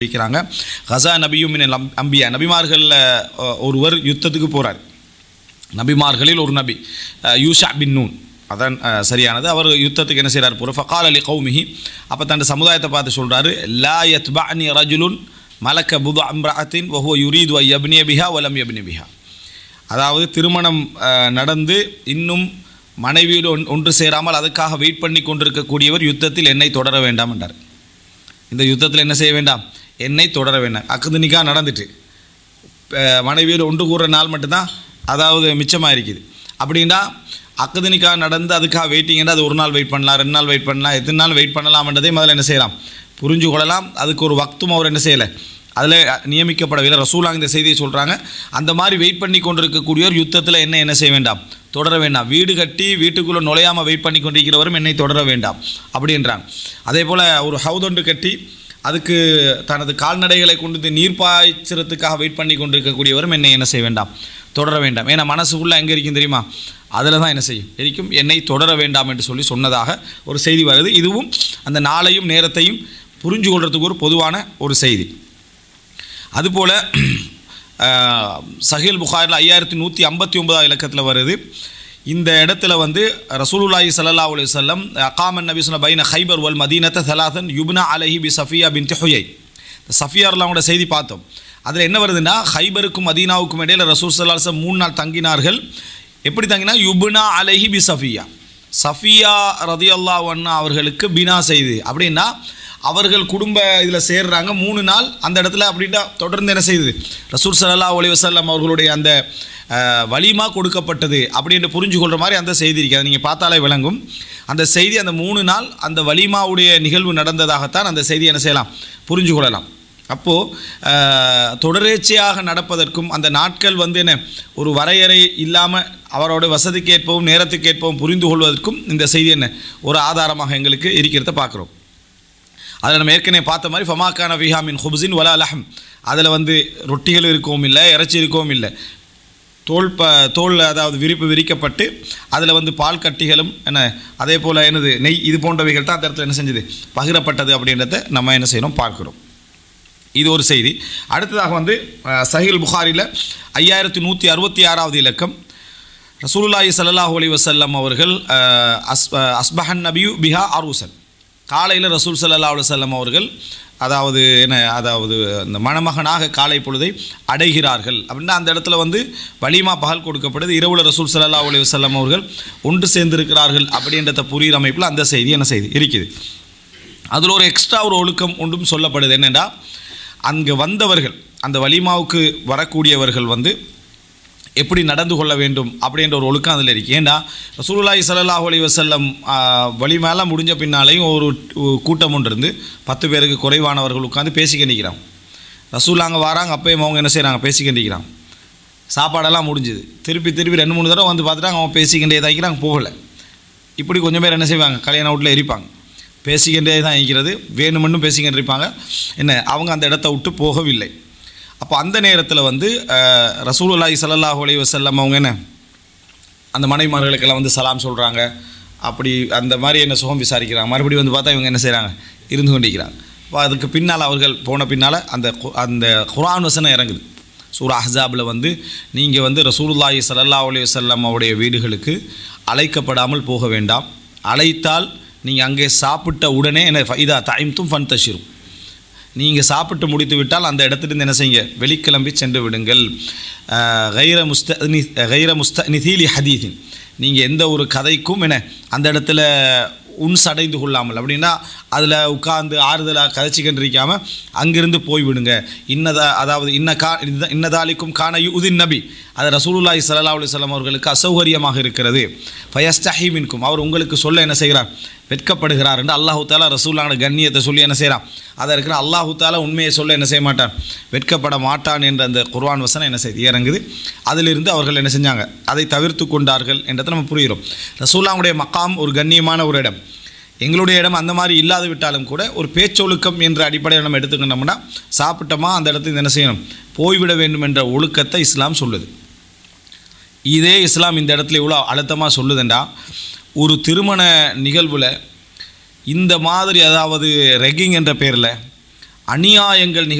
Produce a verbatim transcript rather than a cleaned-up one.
இருக்கிறாங்க. கஸா நபியும் மினல் அம்பியா, நபிமார்களில் ஒருவர் யுத்தத்துக்கு போகிறார். நபிமார்களில் ஒரு நபி யூஷா பின் நூன், அதான் சரியானது. அவர் யுத்தத்துக்கு என்ன செய்கிறார் போகிற ஃபகால் அலி கௌமிஹி, அப்போ தன் சமுதாயத்தை பார்த்து சொல்கிறாரு, லா யத்பஅனி ரஜுலுன் மலக்க புது அம்ரஅத்தின் வஹுவ யுரீது அன் யப்னிய பிஹா வலம் யப்னி பிஹா. அதாவது திருமணம் நடந்து இன்னும் மனைவியோடு ஒன்று சேராமல் அதுக்காக வெயிட் பண்ணி கொண்டிருக்கக்கூடியவர் யுத்தத்தில் என்னை தொடர வேண்டாம் என்றார். இந்த யுத்தத்தில் என்ன செய்ய வேண்டாம், என்னை தொடர வேண்டாம். அக்குது நிக்கா நடந்துட்டு மனைவியோடு ஒன்று கூறுற நாள் மட்டும்தான் அதாவது மிச்சமாக இருக்குது. அப்படின்னா அக்குது நிக்கா நடந்து அதுக்காக வெயிட்டிங்கன்னா அது ஒரு நாள் வெயிட் பண்ணலாம், ரெண்டு நாள் வெயிட் பண்ணலாம், எத்தனை நாள் வெயிட் பண்ணலாம்ன்றதே முதல்ல என்ன செய்யலாம், புரிஞ்சு கொள்ளலாம். அதுக்கு ஒரு வக்தும் அவர் என்ன செய்யலை, அதில் நியமிக்கப்படவில்லை. ரசூலாங்க இந்த செய்தியை சொல்கிறாங்க. அந்த மாதிரி வெயிட் பண்ணி கொண்டிருக்கக்கூடியவர் யுத்தத்தில் என்ன என்ன செய்ய வேண்டாம், தொடர வேண்டாம். வீடு கட்டி வீட்டுக்குள்ளே நுழையாமல் வெயிட் பண்ணி கொண்டிருக்கிறவரும் என்னை தொடர வேண்டாம் அப்படின்றாங்க. அதே போல் ஒரு ஹவுதொண்டு கட்டி அதுக்கு தனது கால்நடைகளை கொண்டு நீர் பாய்ச்சறதுக்காக வெயிட் பண்ணி கொண்டிருக்கக்கூடியவரும் என்னை என்ன செய்ய வேண்டாம், தொடர வேண்டாம். ஏன்னா மனசுக்குள்ளே எங்கே இருக்கும் தெரியுமா, அதில் தான் என்ன செய்யும் இருக்கும், என்னை தொடர வேண்டாம் என்று சொல்லி சொன்னதாக ஒரு செய்தி வருது. இதுவும் அந்த நாளையும் நேரத்தையும் புரிஞ்சு கொள்றதுக்கு ஒரு பொதுவான ஒரு செய்தி. அதுபோல் சஹீல் புகாரில் ஐயாயிரத்தி நூற்றி ஐம்பத்தி ஒன்பதாம் இலக்கத்தில் வருது. இந்த இடத்துல வந்து ரசூலுல்லாஹி ஸல்லல்லாஹு அலைஹி வஸல்லம் அகாமன் நபி சொன்ன பைன ஹைபர் வல் மதீனத்த சலாசன் யுப்னா அலைஹி பி சஃபியா பின்த் ஹுயை. சஃபியார்லாவோட செய்தி பார்த்தோம். அதில் என்ன வருதுன்னா, ஹைபருக்கும் மதீனாவுக்கும் இடையில் ரசூல் ஸல்லல்லாஹு அலைஹி வஸல்லம் மூணு நாள் தங்கினார்கள். எப்படி தங்கினா, யுப்னா அலைஹி பி சஃபியா, சஃபியா ரதியல்லாஹு அன்ஹா அவர்களுக்கு பினா செய்து. அப்படின்னா அவர்கள் குடும்ப இதில் சேர்றாங்க மூணு நாள் அந்த இடத்துல. அப்படின்ட்டா தொடர்ந்து என்ன செய்யுது, ரசூல் ஸல்லல்லாஹு அலைஹி வஸல்லம் அவர்களுடைய அந்த வலிமா கொடுக்கப்பட்டது அப்படின்னு புரிஞ்சு கொள்கிற மாதிரி அந்த செய்தி இருக்குது. நீங்கள் பார்த்தாலே விளங்கும் அந்த செய்தி. அந்த மூணு நாள் அந்த வலிமாவுடைய நிகழ்வு நடந்ததாகத்தான் அந்த செய்தி என்ன செய்யலாம், புரிஞ்சு கொள்ளலாம். அப்போது தொடரேச்சையாக நடப்பதற்கும் அந்த நாட்கள் வந்து என்ன ஒரு வரையறை இல்லாமல் அவரோட வசதிக்கு ஏற்பவும் நேரத்துக்கு ஏற்பவும் புரிந்து கொள்வதற்கும் இந்த செய்தி என்ன ஒரு ஆதாரமாக எங்களுக்கு இருக்கிறத பார்க்குறோம். அதில் நம்ம ஏற்கனவே பார்த்த மாதிரி ஃபமாக்கான விஹா மின் ஹுப்ஸின் வலா லஹம், அதில் வந்து ரொட்டிகள் இருக்கவும் இல்லை, இறைச்சி இருக்கவும் இல்லை, தோல் ப தோல் அதாவது விரிப்பு விரிக்கப்பட்டு அதில் வந்து பால் கட்டிகளும் என்ன அதே போல் என்னது நெய் இது போன்றவைகள் தான் அந்த இடத்துல என்ன செஞ்சது, பகிரப்பட்டது அப்படின்றத நம்ம என்ன செய்யணும் பார்க்குறோம். இது ஒரு செய்தி. அடுத்ததாக வந்து சஹீல் புகாரில் ஐயாயிரத்தி நூற்றி அறுபத்தி ஆறாவது இலக்கம், ரசூலுல்லாஹி ஸல்லல்லாஹு அலைஹி வஸல்லம் அவர்கள் அஸ் அஸ்பஹன் நபியு பிஹா அரூசன், காலையில் ரசூல் ஸல்லல்லாஹு அலைஹி வஸல்லம் அவர்கள் அதாவது என்ன அதாவது அந்த மணமகனாக காலை பொழுதை அடைகிறார்கள். அப்படின்னா அந்த இடத்துல வந்து வலிமா பகல் கொடுக்கப்படுது, இரவுல ரசூல் ஸல்லல்லாஹு அலைஹி வஸல்லம் அவர்கள் ஒன்று சேர்ந்திருக்கிறார்கள் அப்படின்றத புரிகிற அமைப்பில் அந்த செய்தி என்ன செய்தி இருக்குது. அதில் ஒரு எக்ஸ்ட்ரா ஒரு ஒழுக்கம் ஒன்றும் சொல்லப்படுது. என்னென்னா, அங்கே வந்தவர்கள் அந்த வலிமாவுக்கு வரக்கூடியவர்கள் வந்து எப்படி நடந்து கொள்ள வேண்டும் அப்படின்ற ஒரு ஒழுக்கம் அதில் இருக்குது. ஏன்னா ரசூலுல்லாஹி ஸல்லல்லாஹு அலைஹி வஸல்லம் வலிமாலாம் முடிஞ்ச பின்னாலேயும் ஒரு கூட்டம் ஒன்று இருந்து பத்து பேருக்கு குறைவானவர்கள் உட்காந்து பேசிக்கிண்டிக்கிறாங்க. ரசூல் அங்கே வராங்க, அப்போயும் அவங்க என்ன செய்கிறாங்க, பேசிக்கிண்டிக்கிறாங்க. சாப்பாடெல்லாம் முடிஞ்சுது, திருப்பி திருப்பி ரெண்டு மூணு தடவை வந்து பார்த்துட்டாங்க, அவங்க பேசிக்கிண்டே தான் இருக்கிறாங்க, போகலை. இப்படி கொஞ்சம் பேர் என்ன செய்வாங்க, கல்யாண வீட்டில் எரிப்பாங்க, பேசிக்கின்றே தான் இருக்கிறது, வேணுமென்னும் பேசிக்கிட்டு இருப்பாங்க. என்ன அவங்க அந்த இடத்த விட்டு போகவில்லை. அப்போ அந்த நேரத்தில் வந்து ரசூலுல்லாஹி ஸல்லல்லாஹு அலைஹி வஸல்லம் அவங்க என்ன அந்த மனைவிமார்களுக்கெல்லாம் வந்து சலாம் சொல்கிறாங்க. அப்படி அந்த மாதிரி என்ன சுகம் விசாரிக்கிறாங்க. மறுபடியும் வந்து பார்த்தா இவங்க என்ன செய்கிறாங்க, இருந்து கொண்டிருக்கிறாங்க. அப்போ அதுக்கு பின்னால் அவர்கள் போன பின்னால் அந்த அந்த குர்ஆன் வசனம் இறங்குது. சூரா அஹ்ஸாபில் வந்து நீங்கள் வந்து ரசூலுல்லாஹி ஸல்லல்லாஹு அலைஹி வஸல்லம் அவருடைய வீடுகளுக்கு அழைக்கப்படாமல் போக வேண்டாம், அழைத்தால் நீங்கள் அங்கே சாப்பிட்ட உடனே என்ன இதா தைம்தும் ஃபன்தஷிரும், நீங்கள் சாப்பிட்டு முடித்து விட்டால் அந்த இடத்துலேருந்து என்ன செய்யுங்க, வெளிக்கிளம்பி சென்று விடுங்கள். கைர முஸ்த கைர முஸ்த நிதீலி ஹதீதின், நீங்கள் எந்த ஒரு கதைக்கும் என்ன அந்த இடத்துல உன்ஸ் அடைந்து கொள்ளாமல், அப்படின்னா அதில் உட்கார்ந்து ஆறுதலாக கதைச்சிக்கிட்டு இருக்காமல் அங்கிருந்து போய்விடுங்க. இன்னதா அதாவது இன்ன கா இன்னதாலிக்கும் கான யுதின் நபி, அது ரசூலுல்லாஹி ஸல்லல்லாஹு அலைஹி வஸல்லம் அவர்களுக்கு அசௌகரியமாக இருக்கிறது. ஃபயஸ்தஹி மின்கும், அவர் உங்களுக்கு சொல்ல என்ன செய்கிறார், வெட்கப்படுகிறார் என்று அல்லாஹு தாலா ரசூலுல்லாஹோட கண்ணியத்தை சொல்லி என்ன செய்கிறான், அதை இருக்கிற அல்லாஹு தாலா உண்மையை சொல்ல என்ன செய்ய மாட்டான், வெட்கப்பட மாட்டான் என்ற அந்த குர்ஆன் வசனம் என்ன செய்து இறங்குது. அதிலிருந்து அவர்கள் என்ன செஞ்சாங்க, அதை தவிர்த்து கொண்டார்கள் என்றதை நம்ம புரிகிறோம். ரசூலுல்லாஹுடைய மக்காம் ஒரு கண்ணியமான ஒரு இடம். எங்களுடைய இடம் அந்த மாதிரி இல்லாது விட்டாலும் கூட ஒரு பேச்சொழுக்கம் என்ற அடிப்படையில் நம்ம எடுத்துக்கிட்டோம்னா, சாப்பிட்டோமா அந்த இடத்துல என்ன செய்யணும், போய்விட வேண்டும் என்ற ஒழுக்கத்தை இஸ்லாம் சொல்லுது. இதே இஸ்லாம் இந்த இடத்துல இவ்வளோ அழுத்தமாக சொல்லுதுண்டா, ஒரு திருமண நிகழ்வில் இந்த மாதிரி அதாவது ரெக்கிங் என்ற பேரில் அநியாயங்கள் நிகழ்